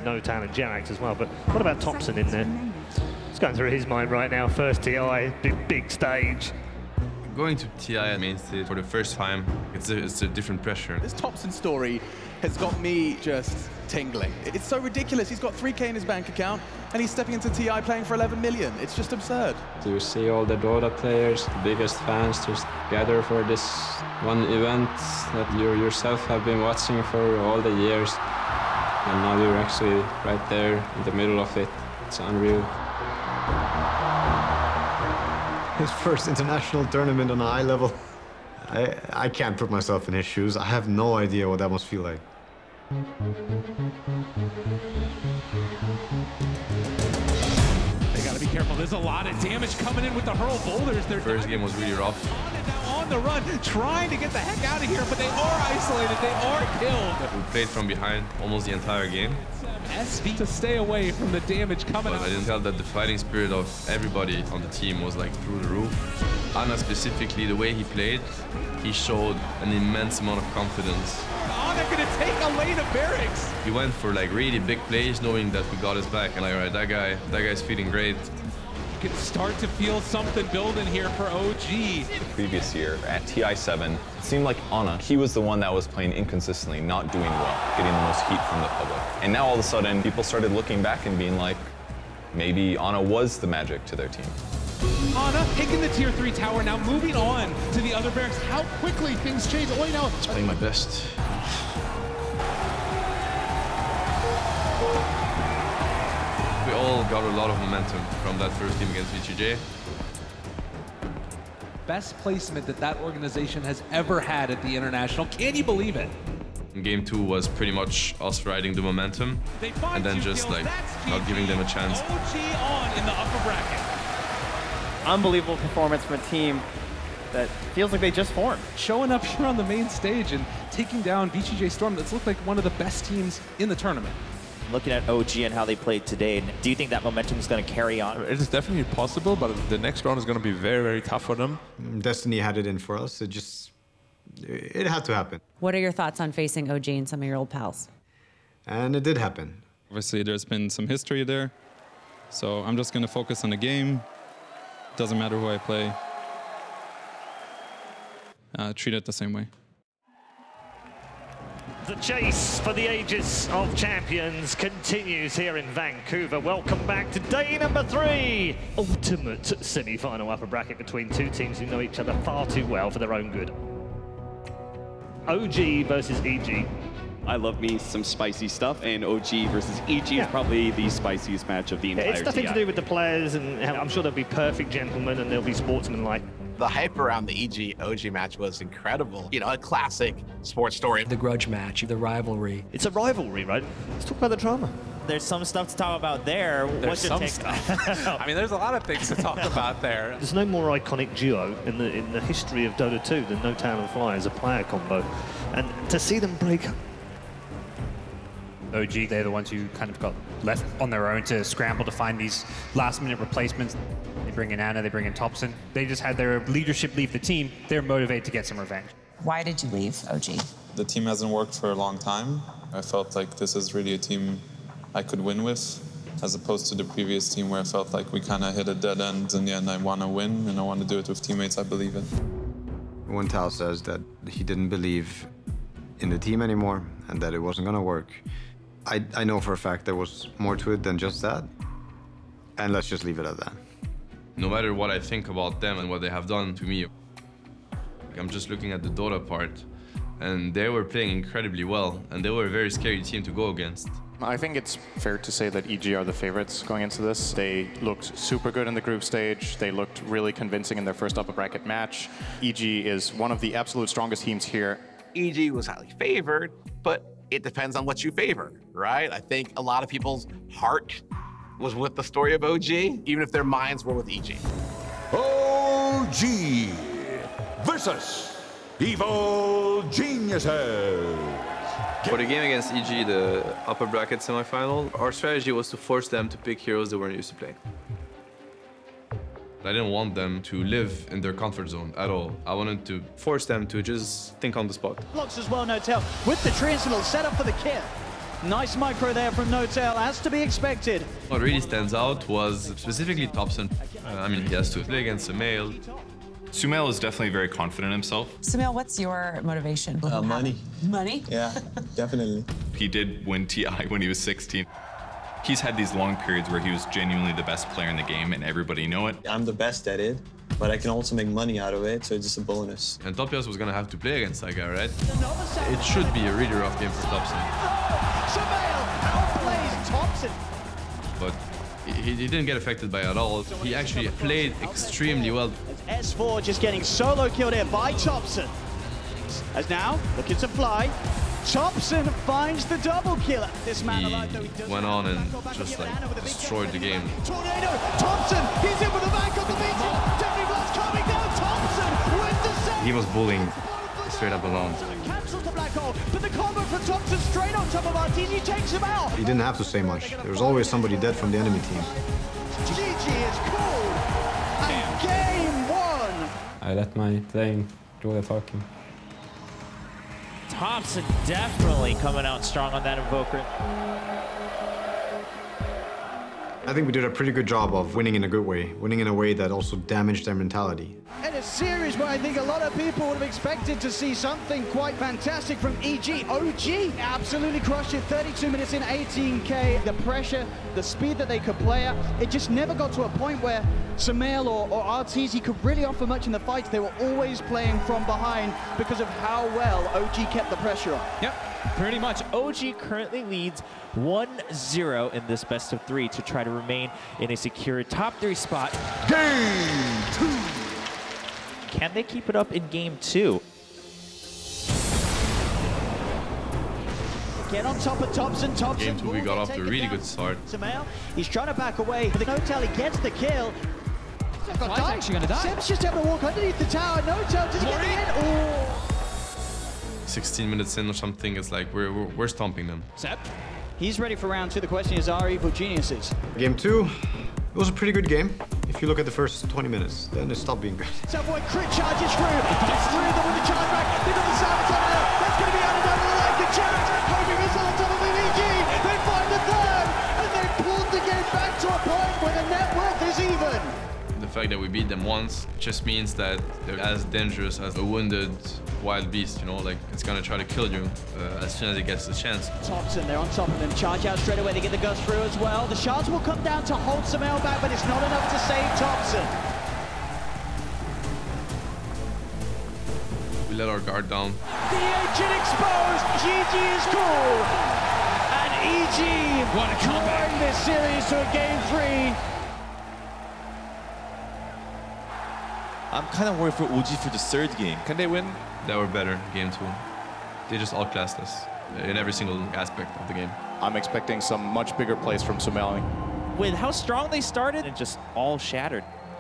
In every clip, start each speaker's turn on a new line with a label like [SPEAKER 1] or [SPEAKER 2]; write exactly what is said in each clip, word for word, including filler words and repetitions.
[SPEAKER 1] Notan and Jerax as well. But what about Thompson in there? It's going through his mind right now. First T I, big, big stage.
[SPEAKER 2] Going to T I main stage for the first time, it's a, it's a different pressure.
[SPEAKER 3] This Thompson story has got me just tingling. It's so ridiculous. He's got three K in his bank account and he's stepping into T I playing for eleven million. It's just absurd.
[SPEAKER 4] So you see all the Dota players, the biggest fans, just gather for this one event that you yourself have been watching for all the years. And now you're actually right there in the middle of it. It's unreal.
[SPEAKER 5] His first international tournament on a high level. I, I can't put myself in his shoes. I have no idea what that must feel like.
[SPEAKER 6] They gotta be careful. There's a lot of damage coming in with the hurl boulders. Their
[SPEAKER 2] first game was really rough.
[SPEAKER 6] On the run, trying to get the heck out of here, but they are isolated. They are killed.
[SPEAKER 2] We played from behind almost the entire game.
[SPEAKER 6] S V to stay away from the damage coming
[SPEAKER 2] but
[SPEAKER 6] out.
[SPEAKER 2] I didn't tell that the fighting spirit of everybody on the team was like through the roof. Ana specifically, the way he played, he showed an immense amount of confidence.
[SPEAKER 6] Ana gonna take a lane of barracks.
[SPEAKER 2] He went for like really big plays, knowing that we got his back. And like, all right, that guy, that guy's feeling great.
[SPEAKER 6] You can start to feel something building here for O G.
[SPEAKER 7] The previous year at T I seven, it seemed like Ana, he was the one that was playing inconsistently, not doing well, getting the most heat from the public. And now all of a sudden, people started looking back and being like, maybe Ana was the magic to their team.
[SPEAKER 6] Ana taking the tier three tower, now moving on to the other barracks. How quickly things change. Oh, wait, now.
[SPEAKER 2] It's playing my best. We all got a lot of momentum from that first game against V G J.
[SPEAKER 6] Best placement that that organization has ever had at the International. Can you believe it?
[SPEAKER 2] Game two was pretty much us riding the momentum and then just like not giving them a chance.
[SPEAKER 6] O G on in the upper bracket.
[SPEAKER 8] Unbelievable performance from a team that feels like they just formed.
[SPEAKER 6] Showing up here on the main stage and taking down V G J Storm, that's looked like one of the best teams in the tournament.
[SPEAKER 8] Looking at O G and how they played today, do you think that momentum is going to carry on?
[SPEAKER 9] It is definitely possible, but the next round is going to be very, very tough for them.
[SPEAKER 5] Destiny had it in for us. It just, it had to happen.
[SPEAKER 10] What are your thoughts on facing O G and some of your old pals?
[SPEAKER 5] And it did happen.
[SPEAKER 11] Obviously, there's been some history there, so I'm just going to focus on the game. Doesn't matter who I play. Uh, treat it the same way.
[SPEAKER 1] The chase for the ages of champions continues here in Vancouver. Welcome back to day number three. Ultimate semi-final upper bracket between two teams who know each other far too well for their own good. O G versus E G.
[SPEAKER 12] I love me some spicy stuff, and O G versus E G
[SPEAKER 1] yeah.
[SPEAKER 12] is probably the spiciest match of the entire
[SPEAKER 1] It's nothing
[SPEAKER 12] T I.
[SPEAKER 1] to do with the players, and I'm sure they'll be perfect gentlemen and they'll be sportsmanlike.
[SPEAKER 13] The hype around the E G O G match was incredible. You know, a classic sports story.
[SPEAKER 14] The grudge match, the rivalry.
[SPEAKER 1] It's a rivalry, right? Let's talk about the drama.
[SPEAKER 8] There's some stuff to talk about there.
[SPEAKER 6] There's
[SPEAKER 8] What's your
[SPEAKER 6] some
[SPEAKER 8] take?
[SPEAKER 6] stuff. I mean, there's a lot of things to talk about there.
[SPEAKER 1] There's no more iconic duo in the in the history of Dota two than Notan and Fly as a player combo. And to see them break up.
[SPEAKER 15] O G, they're the ones who kind of got left on their own to scramble to find these last-minute replacements. They bring in Ana, they bring in Thompson. They just had their leadership leave the team. They're motivated to get some revenge.
[SPEAKER 10] Why did you leave O G?
[SPEAKER 11] The team hasn't worked for a long time. I felt like this is really a team I could win with, as opposed to the previous team where I felt like we kind of hit a dead end in the end. I want to win, and I want to do it with teammates I believe in.
[SPEAKER 5] When Tal says that he didn't believe in the team anymore and that it wasn't going to work, I, I know for a fact there was more to it than just that. And let's just leave it at that.
[SPEAKER 2] No matter what I think about them and what they have done to me, I'm just looking at the Dota part, and they were playing incredibly well, and they were a very scary team to go against.
[SPEAKER 16] I think it's fair to say that E G are the favorites going into this. They looked super good in the group stage. They looked really convincing in their first upper bracket match. E G is one of the absolute strongest teams here.
[SPEAKER 13] E G was highly favored, but it depends on what you favor, right? I think a lot of people's heart was with the story of O G, even if their minds were with E G.
[SPEAKER 17] O G versus Evil Geniuses.
[SPEAKER 2] For the game against E G, the upper bracket semifinal, our strategy was to force them to pick heroes they weren't used to playing. I didn't want them to live in their comfort zone at all. I wanted to force them to just think on the spot.
[SPEAKER 18] Blocks as well, Notel, with the Transcendental set up for the kill. Nice micro there from N0tail, as to be expected.
[SPEAKER 2] What really stands out was specifically Topson. Uh, I mean, he has to play against Sumail.
[SPEAKER 7] Sumail is definitely very confident in himself.
[SPEAKER 10] Sumail, what's your motivation?
[SPEAKER 19] Uh, money.
[SPEAKER 10] Money?
[SPEAKER 19] Yeah, definitely.
[SPEAKER 7] He did win T I when he was sixteen. He's had these long periods where he was genuinely the best player in the game and everybody know it.
[SPEAKER 19] I'm the best at it, but I can also make money out of it, so it's just a bonus.
[SPEAKER 2] And Topias was gonna have to play against that guy, right? It should be a really rough game for Topson.
[SPEAKER 18] Sumail outplays Topson.
[SPEAKER 2] But he, he didn't get affected by it at all. He actually played extremely well.
[SPEAKER 18] S four just getting solo killed here by Topson. As now, looking to fly. Topson finds the double kill. This man
[SPEAKER 2] He
[SPEAKER 18] alive, though, he does
[SPEAKER 2] went on and just like destroyed the game.
[SPEAKER 18] Tornado, Topson, he's in with the back of the beating. Deadly Blast coming down. Topson with the save.
[SPEAKER 20] He was bullying straight up alone.
[SPEAKER 18] Cancels the black hole, but the combo from Topson straight on top of R T Z takes him out.
[SPEAKER 5] He didn't have to say much. There was always somebody dead from the enemy team.
[SPEAKER 18] G G is called. And game one.
[SPEAKER 4] I let my playing do the talking.
[SPEAKER 21] Topson definitely coming out strong on that Invoker.
[SPEAKER 5] I think we did a pretty good job of winning in a good way, winning in a way that also damaged their mentality.
[SPEAKER 18] In a series where I think a lot of people would have expected to see something quite fantastic from E G. O G absolutely crushed it, thirty-two minutes in, eighteen K. The pressure, the speed that they could play at, it just never got to a point where Sumail or, or R T Z could really offer much in the fights. They were always playing from behind because of how well O G kept the pressure on.
[SPEAKER 21] Yep, pretty much. O G currently leads one zero in this best of three to try to remain in a secure top three spot.
[SPEAKER 17] Game two.
[SPEAKER 21] Can they keep it up in game two?
[SPEAKER 18] Get on top of Topson. Topson.
[SPEAKER 2] Game two, we got off to a really good start.
[SPEAKER 18] Sumail, he's trying to back away. But N0tail, he gets the kill.
[SPEAKER 6] Fly's actually gonna die.
[SPEAKER 18] Seb's just able to walk underneath the tower. N0tail, does he get the in? Oh.
[SPEAKER 2] sixteen minutes in or something, it's like we're, we're, we're stomping them.
[SPEAKER 18] Seb, he's ready for round two. The question is, are Evil Geniuses?
[SPEAKER 5] Game two, it was a pretty good game. If you look at the first twenty minutes, then it stopped being good.
[SPEAKER 18] Subway crit charges through. Gets through them with the charge back. They got the Savage on there. That's going to be out of down the leg. The Jarrett hoping missile on top of the E G. They find the third, and they pulled the game back to a point where the net worth is even.
[SPEAKER 2] The fact that we beat them once just means that they're as dangerous as a wounded wild beast, you know, like it's gonna try to kill you uh, as soon as it gets the chance.
[SPEAKER 18] Topson, they're on top of them. Charge out straight away. They get the gust through as well. The shards will come down to hold Sumail back, but it's not enough to save Topson.
[SPEAKER 2] We let our guard down.
[SPEAKER 18] The agent exposed. G G is cool. And E G
[SPEAKER 6] what a comeback.
[SPEAKER 18] drawing this series to a game three.
[SPEAKER 22] I'm kind of worried for O G for the third game. Can they win?
[SPEAKER 2] They were better game two. They just outclassed us in every single aspect of the game.
[SPEAKER 16] I'm expecting some much bigger plays from Sumail.
[SPEAKER 21] With how strong they started, and just all shattered.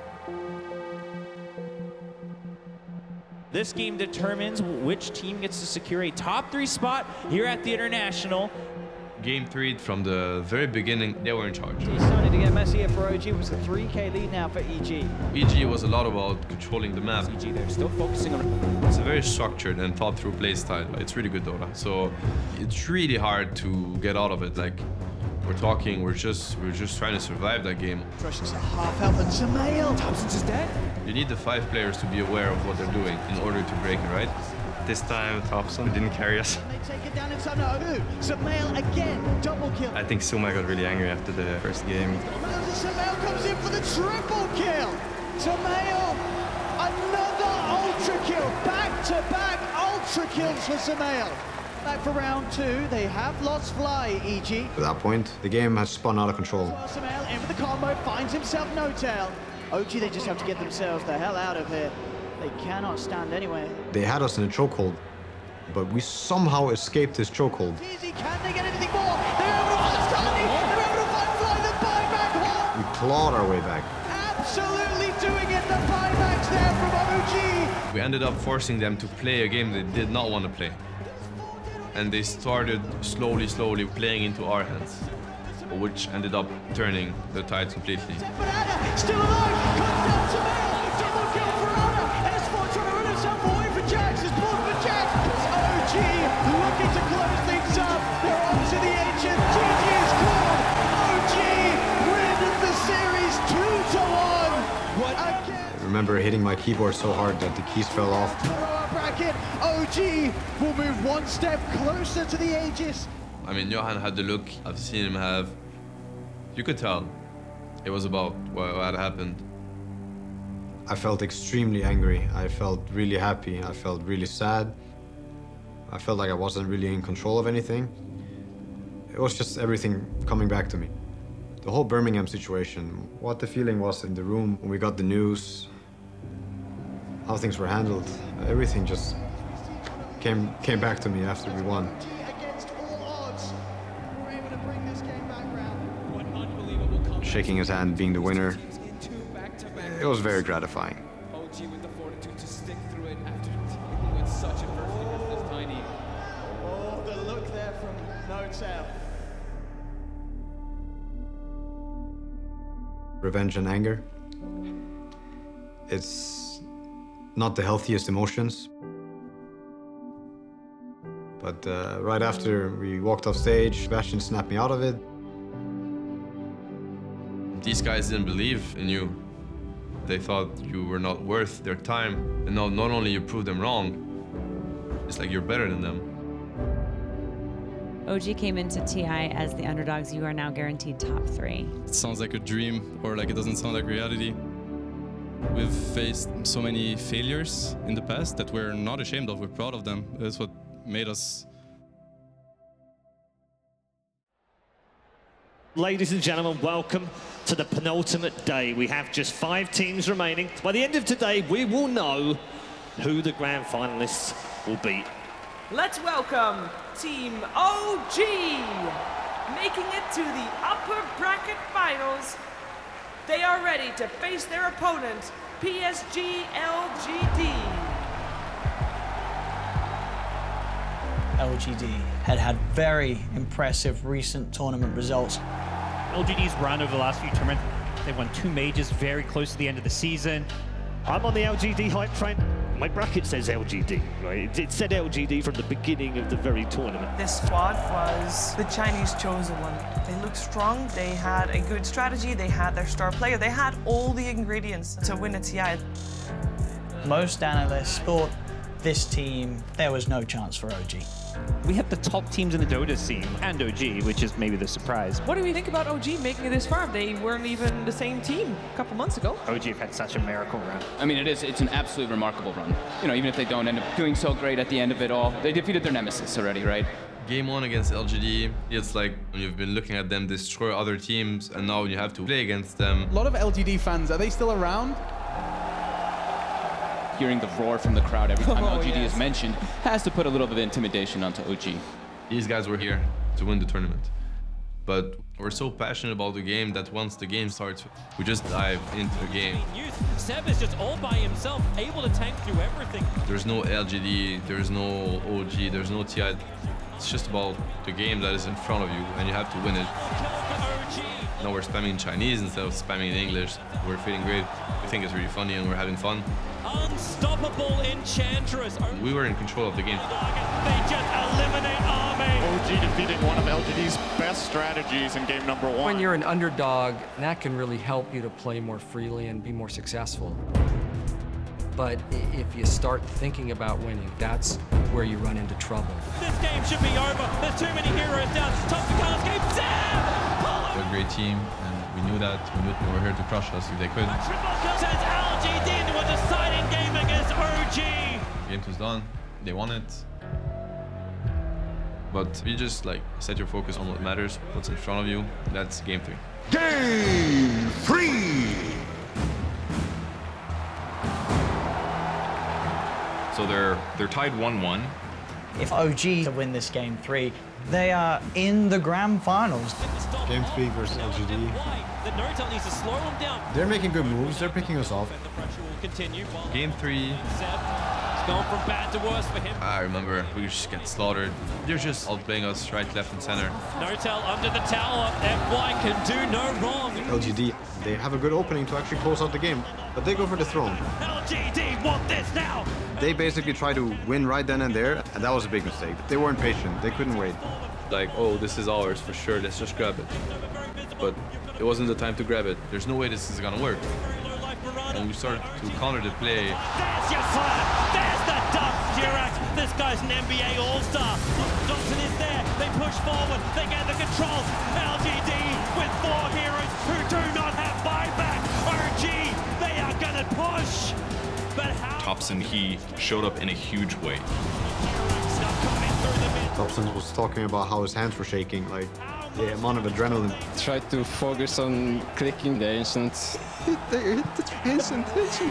[SPEAKER 21] This game determines which team gets to secure a top three spot here at the International.
[SPEAKER 2] Game three, from the very beginning, they were in charge.
[SPEAKER 18] It's starting to get messy here for O G. It was a three K lead now for E G.
[SPEAKER 2] E G was a lot about controlling the map.
[SPEAKER 18] E G, they're still focusing on...
[SPEAKER 2] It's a very structured and thought through play style. It's really good Dota. So it's really hard to get out of it. Like, we're talking, we're just we're just trying to survive that game.
[SPEAKER 18] Trushes a half health and Sumail.
[SPEAKER 6] Topson's just dead.
[SPEAKER 2] You need the five players to be aware of what they're doing in order to break it, right?
[SPEAKER 20] This time, Topson didn't carry us.
[SPEAKER 18] They take it down inside now. Sumail again, double kill.
[SPEAKER 20] I think Sumail got really angry after the first game.
[SPEAKER 18] Sumail comes in for the triple kill. Sumail, another ultra kill. Back-to-back ultra kills for Sumail. Back for round two. They have lost Fly, E G.
[SPEAKER 5] At that point, the game has spun out of control.
[SPEAKER 18] Well, Sumail in with the combo, finds himself N0tail. O G, they just have to get themselves the hell out of here. They cannot stand anyway.
[SPEAKER 5] They had us in a chokehold, but we somehow escaped this chokehold.
[SPEAKER 18] Easy, can they get anything more? They're able to find Stanley. They're able to find Fly, the buyback hole.
[SPEAKER 5] We clawed our way back.
[SPEAKER 18] Absolutely doing it. The buybacks there from O G.
[SPEAKER 2] We ended up forcing them to play a game they did not want to play. And they started slowly, slowly playing into our hands, which ended up turning the tide completely.
[SPEAKER 18] Still alive, comes down to Mail, double kill for Ana. S four trying to run himself away for Jax, it's pulled for Jax. O G looking to close things up. They're on to the edge
[SPEAKER 5] hitting my keyboard so hard that the keys fell off.
[SPEAKER 18] Bracket, O G will move one step closer to the Aegis.
[SPEAKER 2] I mean, Johan had the look I've seen him have. You could tell it was about what had happened.
[SPEAKER 5] I felt extremely angry. I felt really happy. I felt really sad. I felt like I wasn't really in control of anything. It was just everything coming back to me. The whole Birmingham situation, what the feeling was in the room when we got the news, how things were handled, everything just came came back to me after we won. Shaking his hand, being the winner, it was very gratifying.
[SPEAKER 3] O G with the fortitude to stick through it after dealing with such adversity as this tiny.
[SPEAKER 18] Oh, the look there from N0tail.
[SPEAKER 5] Revenge and anger. It's not the healthiest emotions. But uh, right after we walked off stage, Sebastian snapped me out of it.
[SPEAKER 2] These guys didn't believe in you. They thought you were not worth their time. And now not only you proved them wrong, it's like you're better than them.
[SPEAKER 9] O G came into T I as the underdogs. You are now guaranteed top three.
[SPEAKER 23] It sounds like a dream, or like it doesn't sound like reality. We've faced so many failures in the past that we're not ashamed of. We're proud of them. That's what made us.
[SPEAKER 1] Ladies and gentlemen, welcome to the penultimate day. We have just five teams remaining. By the end of today, we will know who the grand finalists will be.
[SPEAKER 24] Let's welcome Team O G, making it to the upper bracket finals. They are ready to face their opponent, P S G L G D.
[SPEAKER 25] L G D had had very impressive recent tournament results.
[SPEAKER 15] L G D's run over the last few tournaments, they won two majors very close to the end of the season.
[SPEAKER 1] I'm on the L G D hype train. My bracket says L G D, right? It, it said L G D from the beginning of the very tournament.
[SPEAKER 24] This squad was the Chinese chosen one. They looked strong, they had a good strategy, they had their star player, they had all the ingredients to win a T I.
[SPEAKER 25] Most analysts thought this team, there was no chance for O G.
[SPEAKER 15] We have the top teams in the Dota scene, and O G, which is maybe the surprise.
[SPEAKER 24] What do we think about O G making it this far? They weren't even the same team a couple months ago.
[SPEAKER 15] O G have had such a miracle run.
[SPEAKER 26] I mean, it is, it's an absolutely remarkable run. You know, even if they don't end up doing so great at the end of it all, they defeated their nemesis already, right?
[SPEAKER 2] Game one against L G D, it's like when you've been looking at them destroy other teams, and now you have to play against them.
[SPEAKER 6] A lot of L G D fans, are they still around?
[SPEAKER 26] Hearing the roar from the crowd every time
[SPEAKER 24] Oh,
[SPEAKER 26] L G D
[SPEAKER 24] yes.
[SPEAKER 26] is mentioned has to put a little bit of intimidation onto O G.
[SPEAKER 2] These guys were here to win the tournament. But we're so passionate about the game that once the game starts, we just dive into the game.
[SPEAKER 27] Seb is just all by himself, able to tank through everything.
[SPEAKER 2] There's no L G D, there's no O G, there's no T I. It's just about the game that is in front of you, and you have to win it. Now we're spamming Chinese instead of spamming in English. We're feeling great. We think it's really funny, and we're having fun.
[SPEAKER 27] Unstoppable Enchantress.
[SPEAKER 2] We were in control of the game.
[SPEAKER 27] They just eliminate Army.
[SPEAKER 16] O G defeated one of L G D's best strategies in game number one.
[SPEAKER 14] When you're an underdog, that can really help you to play more freely and be more successful. But i- if you start thinking about winning, that's where you run into trouble.
[SPEAKER 27] This game should be over. There's too many heroes down. Top to Carlos game. Seb!
[SPEAKER 20] They're a great team, and we knew that. We knew they were here to crush us if they could.
[SPEAKER 27] Sends L G D into a deciding game against O G.
[SPEAKER 2] Game two's done. They won it. But you just like set your focus on what matters, what's in front of you. That's game three.
[SPEAKER 17] Game three.
[SPEAKER 7] So they're they're tied one one.
[SPEAKER 25] If O G win this game three, they are in the grand finals.
[SPEAKER 5] Game three versus L G D.
[SPEAKER 27] The N0tail needs to slow them down.
[SPEAKER 5] They're making good moves. They're picking us off.
[SPEAKER 27] The pressure will continue. While
[SPEAKER 2] Game three.
[SPEAKER 27] Seb is going from bad to worse for him.
[SPEAKER 2] I remember we just get slaughtered. They're just outplaying us right, left, and center.
[SPEAKER 27] N0tail under the tower. F Y can do no wrong.
[SPEAKER 5] L G D, they have a good opening to actually close out the game, but they go for the throne.
[SPEAKER 27] L G D want this now.
[SPEAKER 5] They basically try to win right then and there, and that was a big mistake. They weren't patient. They couldn't wait.
[SPEAKER 2] Like, oh, this is ours for sure. Let's just grab it. But it wasn't the time to grab it. There's no way this is gonna work. and we started to counter the play.
[SPEAKER 27] There's your slam. There's the dunk, Durack. This guy's an N B A All-Star. Johnson is there. They push forward. They get the control. L G D with four heroes who do not have buyback. O G, they are going to push. But how?
[SPEAKER 7] Topson, he showed up in a huge way.
[SPEAKER 5] Topson was talking about how his hands were shaking, like the amount of adrenaline.
[SPEAKER 4] Try to focus on clicking the ancient. Hit the, hit the ancient, ancient.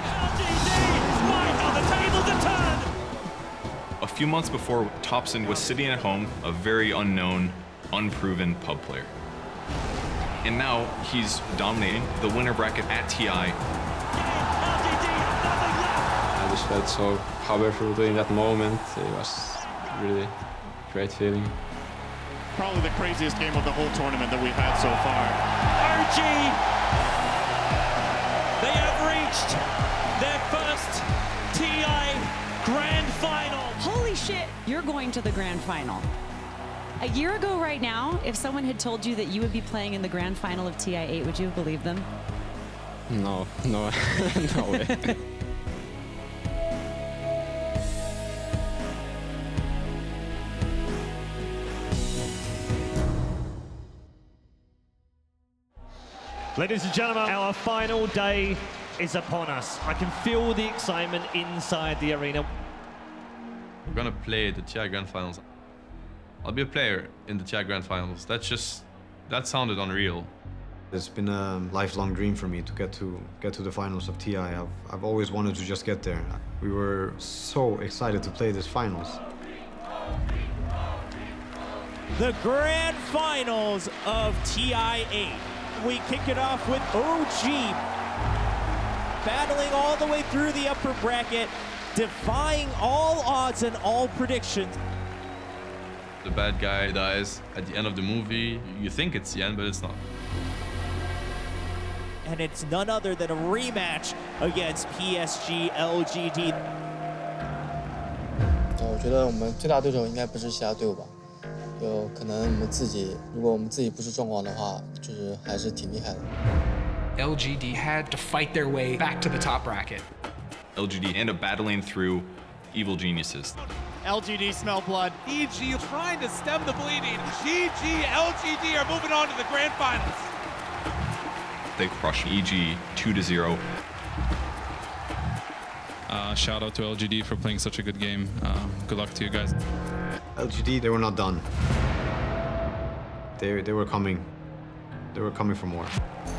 [SPEAKER 7] A few months before, Topson was sitting at home, a very unknown, unproven pub player. And now he's dominating the winner bracket at T I.
[SPEAKER 4] I just felt so powerful during that moment. It was really great feeling.
[SPEAKER 8] Probably the craziest game of the whole tournament that we've had so far.
[SPEAKER 27] O G, they have reached their first T I Grand Final.
[SPEAKER 9] Holy shit, you're going to the Grand Final. A year ago right now, if someone had told you that you would be playing in the Grand Final of T I eight, would you have believed them?
[SPEAKER 4] No, no, no way.
[SPEAKER 1] Ladies and gentlemen, our final day is upon us. I can feel the excitement inside the arena.
[SPEAKER 2] We're gonna play the T I Grand Finals. I'll be a player in the T I Grand Finals. That's just, that sounded unreal.
[SPEAKER 5] It's been a lifelong dream for me to get to get to the finals of T I. I've, I've always wanted to just get there. We were so excited to play this finals.
[SPEAKER 21] The Grand Finals of T I eight. We kick it off with O G battling all the way through the upper bracket, defying all odds and all predictions.
[SPEAKER 2] The bad guy dies at the end of the movie. You think it's the end, but it's not.
[SPEAKER 21] And it's none other than a rematch against P S G L G D.
[SPEAKER 10] 我觉得我们最大对手应该不是其他队伍吧，就可能我们自己，如果我们自己不是状况的话，就是还是挺厉害的。
[SPEAKER 11] L G D had to fight their way back to the top bracket.
[SPEAKER 7] L G D end up battling through Evil Geniuses.
[SPEAKER 6] L G D smell blood. E G trying to stem the bleeding. G G, L G D are moving on to the grand finals.
[SPEAKER 7] They crush E G two to zero.
[SPEAKER 23] Uh, shout out to L G D for playing such a good game. Uh, good luck to you guys.
[SPEAKER 5] L G D, they were not done. They, they were coming. They were coming for more.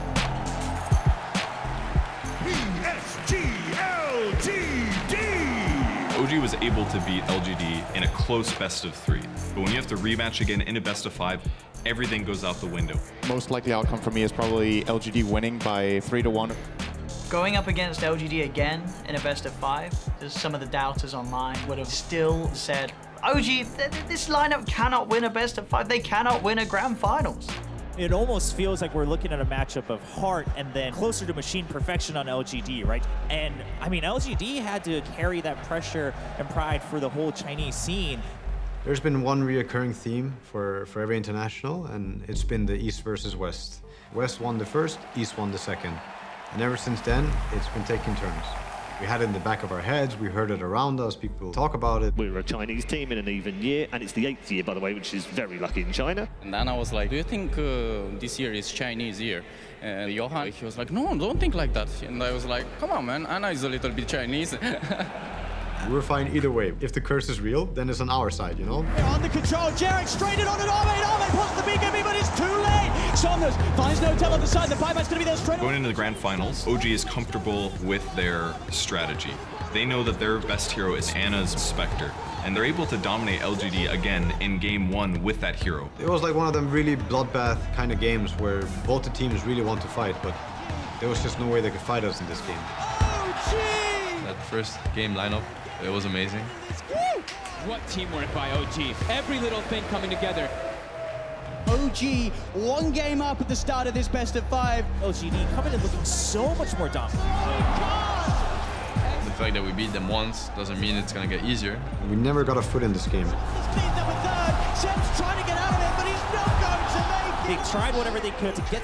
[SPEAKER 17] P S G L G D!
[SPEAKER 7] O G was able to beat L G D in a close best of three. But when you have to rematch again in a best of five, everything goes out the window.
[SPEAKER 16] Most likely outcome for me is probably L G D winning by three to one.
[SPEAKER 25] Going up against L G D again in a best of five, as some of the doubters online would have still said, O G, th this lineup cannot win a best of five. They cannot win a grand finals.
[SPEAKER 21] It almost feels like we're looking at a matchup of heart and then closer to machine perfection on L G D, right? And I mean, L G D had to carry that pressure and pride for the whole Chinese scene.
[SPEAKER 5] There's been one reoccurring theme for, for every international, and it's been the East versus West. West won the first, East won the second. And ever since then, it's been taking turns. We had it in the back of our heads, we heard it around us, people talk about it.
[SPEAKER 1] We were a Chinese team in an even year, and it's the eighth year, by the way, which is very lucky in China.
[SPEAKER 12] And then I was like, do you think uh, this year is Chinese year? And Johan, he was like, no, don't think like that. And I was like, come on, man, Anna is a little bit Chinese.
[SPEAKER 5] We're fine either way. If the curse is real, then it's on our side, you know?
[SPEAKER 18] On the control, Jarek straight in on an Ahmed. Ahmed puts the B K B, but it's too late. Saunders finds no tell on the side. The buyback's going to be there straight away.
[SPEAKER 7] Going into the grand finals, O G is comfortable with their strategy. They know that their best hero is Anna's Spectre, and they're able to dominate L G D again in game one with that hero.
[SPEAKER 5] It was like one of them really bloodbath kind of games where both the teams really want to fight, but there was just no way they could fight us in this game.
[SPEAKER 2] That first game lineup, it was amazing.
[SPEAKER 27] What teamwork by O G. Every little thing coming together.
[SPEAKER 18] O G, one game up at the start of this best of five.
[SPEAKER 21] L G D coming in looking so much more dominant.
[SPEAKER 2] The fact that we beat them once doesn't mean it's gonna get easier.
[SPEAKER 5] We never got a foot in this game.
[SPEAKER 18] Seb's trying to get out of it, but he's not going to make it.
[SPEAKER 21] They tried whatever they could to get